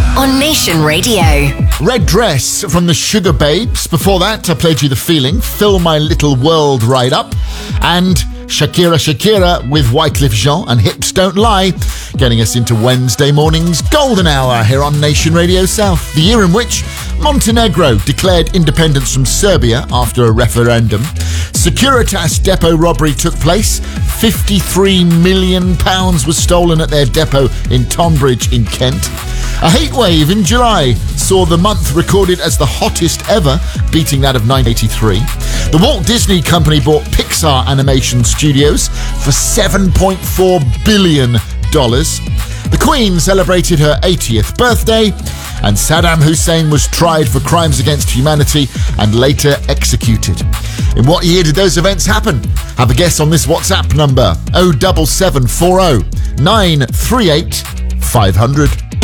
on Nation Radio. Red Dress from the Sugar Babes. Before that, I played you The Feeling, Fill My Little World Right Up, and Shakira with Wyclef Jean and Hips Don't Lie, getting us into Wednesday morning's golden hour here on Nation Radio South, the year in which Montenegro declared independence from Serbia after a referendum. Securitas depot robbery took place. £53 million was stolen at their depot in Tonbridge in Kent. A heat wave in July saw the month recorded as the hottest ever, beating that of 1983. The Walt Disney Company bought Pixar Animation Studios for $7.4 billion. The Queen celebrated her 80th birthday, and Saddam Hussein was tried for crimes against humanity and later executed. In what year did those events happen? Have a guess on this WhatsApp number, 07740 938 500.